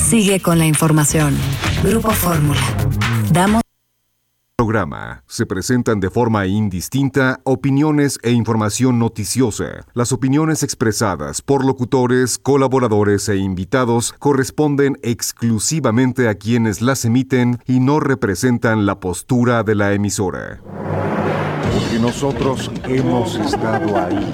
Sigue con la información. Grupo Fórmula. Damos. Programa. Se presentan de forma indistinta opiniones e información noticiosa. Las opiniones expresadas por locutores, colaboradores e invitados corresponden exclusivamente a quienes las emiten y no representan la postura de la emisora. Porque nosotros hemos estado ahí.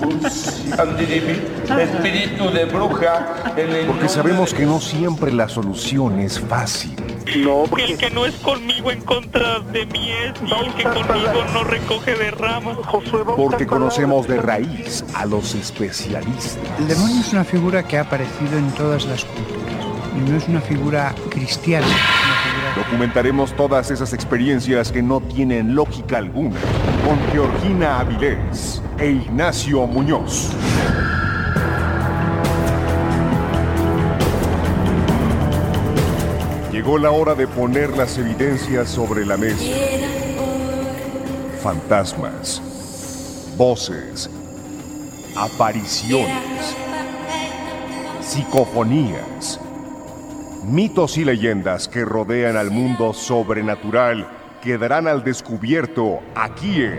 Espíritu de bruja. Porque sabemos que no siempre la solución es fácil. No, porque el que no es conmigo en contra de mí es, y el que conmigo no recoge de ramas. Porque conocemos de raíz a los especialistas. El demonio es una figura que ha aparecido en todas las culturas. Y no es una figura cristiana. Documentaremos todas esas experiencias que no tienen lógica alguna con Georgina Avilés e Ignacio Muñoz. Llegó la hora de poner las evidencias sobre la mesa. Fantasmas, voces, apariciones, psicofonías, mitos y leyendas que rodean al mundo sobrenatural quedarán al descubierto aquí en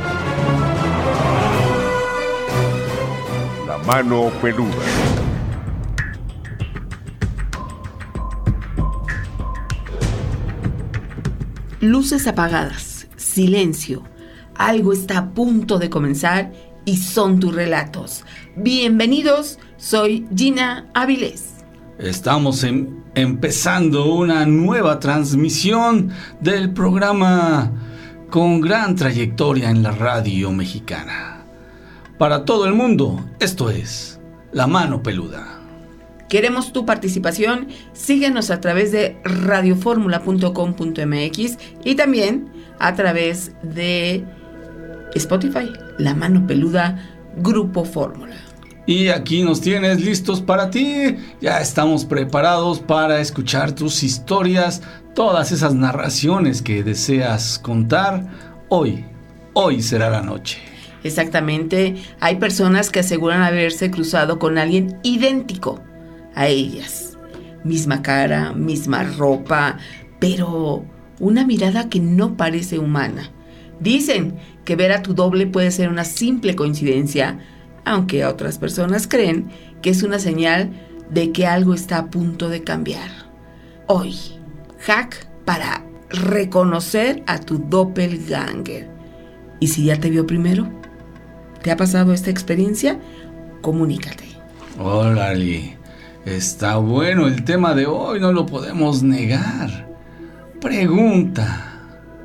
La Mano Peluda. Luces apagadas, silencio. Algo está a punto de comenzar y son tus relatos. Bienvenidos, soy Gina Avilés. Estamos empezando una nueva transmisión del programa con gran trayectoria en la radio mexicana. Para todo el mundo, esto es La Mano Peluda. Queremos tu participación. Síguenos a través de radioformula.com.mx y también a través de Spotify, La Mano Peluda, Grupo Fórmula. Y aquí nos tienes listos para ti. Ya estamos preparados para escuchar tus historias, todas esas narraciones que deseas contar. Hoy será la noche. Exactamente. Hay personas que aseguran haberse cruzado con alguien idéntico a ellas. Misma cara, misma ropa, pero una mirada que no parece humana. Dicen que ver a tu doble puede ser una simple coincidencia, aunque otras personas creen que es una señal de que algo está a punto de cambiar. Hoy, hack para reconocer a tu doppelganger. ¿Y si ya te vio primero? ¿Te ha pasado esta experiencia? Comunícate. Órale, está bueno el tema de hoy, no lo podemos negar. Pregunta: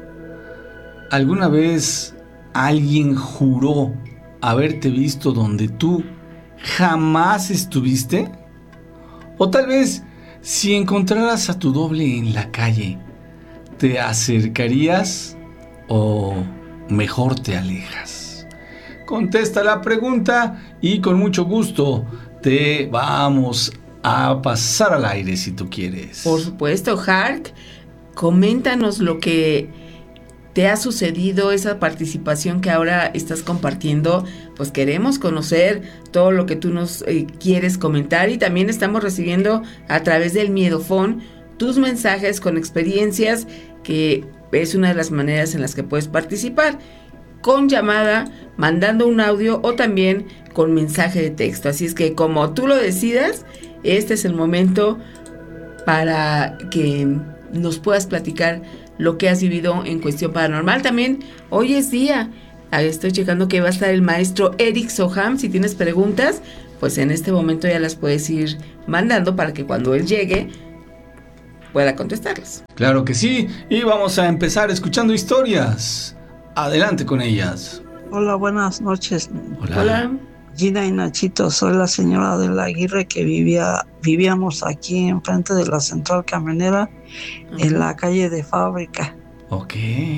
¿alguna vez alguien juró haberte visto donde tú jamás estuviste? O tal vez, si encontraras a tu doble en la calle, ¿te acercarías o mejor te alejas? Contesta la pregunta y con mucho gusto te vamos a pasar al aire si tú quieres. Por supuesto, Hark, coméntanos lo que te ha sucedido, esa participación que ahora estás compartiendo. Pues queremos conocer todo lo que tú nos quieres comentar, y también estamos recibiendo a través del Miedofón tus mensajes con experiencias, que es una de las maneras en las que puedes participar, con llamada, mandando un audio o también con mensaje de texto. Así es que como tú lo decidas, este es el momento para que nos puedas platicar lo que has vivido en cuestión paranormal. También hoy es día, estoy checando que va a estar el maestro Eric Soham. Si tienes preguntas, pues en este momento ya las puedes ir mandando para que cuando él llegue pueda contestarlas. Claro que sí, y vamos a empezar escuchando historias. Adelante con ellas. Hola, buenas noches. Hola. Gina y Nachito, soy la señora de la Aguirre que vivíamos aquí enfrente de la central camionera, en la calle de Fábrica. Ok.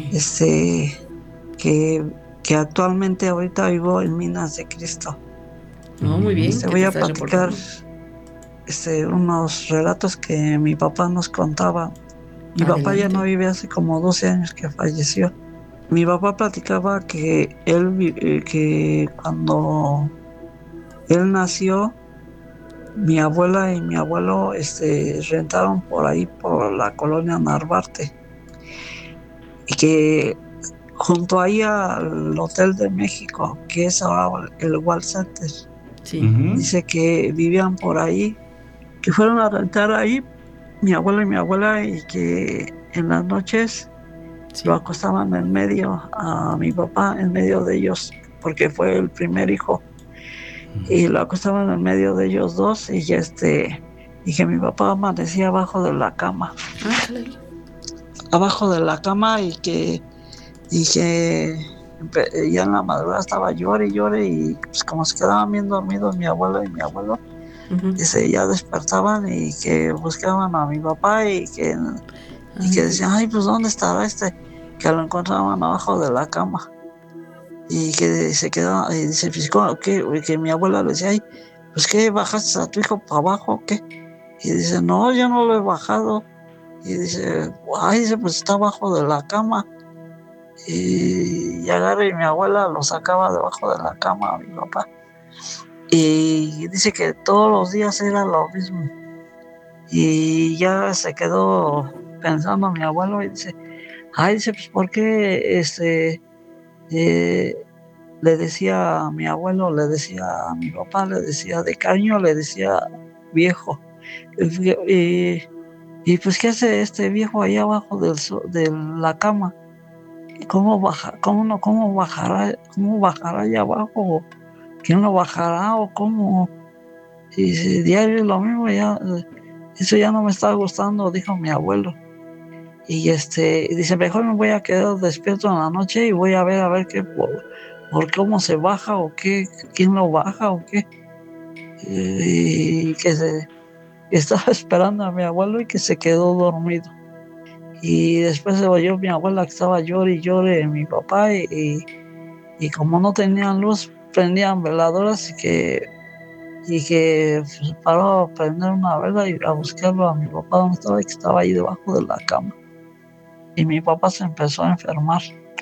Que actualmente ahorita vivo en Minas de Cristo. No, muy bien. Voy a platicar unos relatos que mi papá nos contaba. Mi papá ya no vive, hace como 12 años que falleció. Mi papá platicaba que que cuando él nació, mi abuela y mi abuelo rentaron por ahí, por la colonia Narvarte, y que junto ahí al Hotel de México, que es ahora el World Center, Sí. dice que vivían por ahí, que fueron a rentar ahí mi abuelo y mi abuela, y que en las noches lo acostaban en medio a mi papá, en medio de ellos, porque fue el primer hijo, y lo acostaban en medio de ellos dos, y que mi papá amanecía abajo de la cama, y que ya en la madrugada estaba llore y llore, y pues como se quedaban bien dormidos mi abuela y mi abuelo, ya despertaban y que buscaban a mi papá, y que decían, ay, pues ¿dónde estará que lo encontraban abajo de la cama, y que se quedaba, y dice, pues, que mi abuela le decía, ay, pues ¿qué, bajaste a tu hijo para abajo o qué? Y dice, no, yo no lo he bajado. Y dice, ay, pues está abajo de la cama. Y agarra, y mi abuela lo sacaba debajo de la cama a mi papá. Y dice que todos los días era lo mismo. Y ya se quedó pensando mi abuelo, y dice, ay, pues ¿por qué le decía a mi abuelo, le decía a mi papá, le decía de cariño, le decía viejo? Y pues ¿qué hace este viejo ahí abajo de la cama? ¿Cómo bajará allá abajo? ¿Quién lo bajará o cómo? Y dice, diario es lo mismo, eso ya no me está gustando, dijo mi abuelo. Y dice, mejor me voy a quedar despierto en la noche y voy a ver qué, por cómo se baja o qué, quién lo baja o qué. Y que estaba esperando a mi abuelo, y que se quedó dormido. Y después se oyó mi abuela que estaba llore y llore mi papá, y como no tenían luz, prendían veladoras, y que pues, paró a prender una vela y a buscarlo a mi papá donde estaba, y que estaba ahí debajo de la cama. Y mi papá se empezó a enfermar.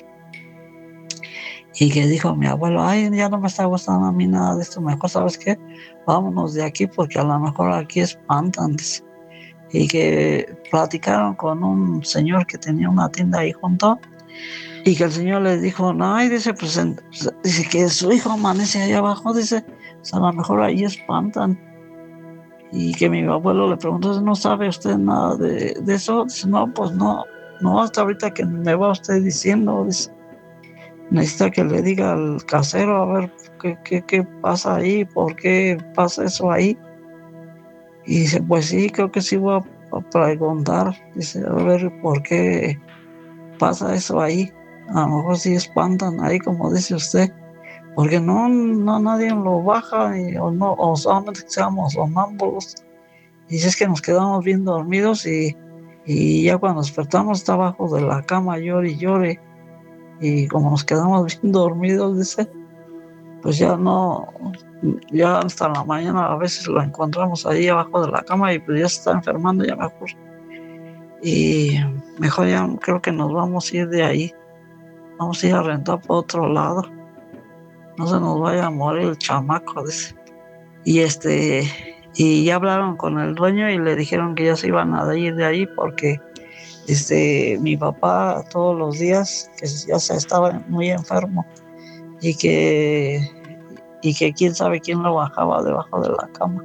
Y que dijo mi abuelo, ay, ya no me está gustando a mí nada de esto, mejor, ¿sabes qué? Vámonos de aquí, porque a lo mejor aquí espantan. Y que platicaron con un señor que tenía una tienda ahí junto, y que el señor les dijo, no, y dice, pues dice que su hijo amanece allá abajo, dice, pues a lo mejor ahí espantan. Y que mi abuelo le preguntó, ¿no sabe usted nada de eso? Dice, no, pues no, hasta ahorita que me va usted diciendo, dice, necesita que le diga al casero a ver qué pasa ahí, por qué pasa eso ahí. Y dice, pues sí, creo que sí voy a preguntar, dice, a ver por qué pasa eso ahí. A lo mejor sí espantan ahí, como dice usted, porque no nadie lo baja, o solamente que seamos sonámbulos. Y dice, es que nos quedamos bien dormidos, y ya cuando despertamos está abajo de la cama, llore y llore. Y como nos quedamos bien dormidos, dice, pues ya hasta la mañana a veces lo encontramos ahí abajo de la cama, y pues ya se está enfermando, ya mejor. Y mejor ya creo que nos vamos a ir de ahí. Vamos a ir a rentar por otro lado. No se nos vaya a morir el chamaco, dice. Y ya hablaron con el dueño y le dijeron que ya se iban a ir de ahí, porque mi papá todos los días, que ya se estaba muy enfermo, y que quién sabe quién lo bajaba debajo de la cama.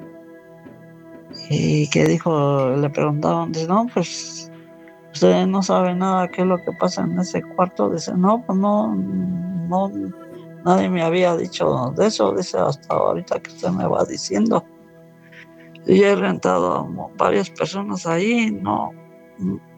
Y que dijo, le preguntaban, dice, no, pues usted no sabe nada qué es lo que pasa en ese cuarto. Dice, no, pues no, nadie me había dicho de eso, dice, hasta ahorita que usted me va diciendo. Y he rentado a varias personas ahí,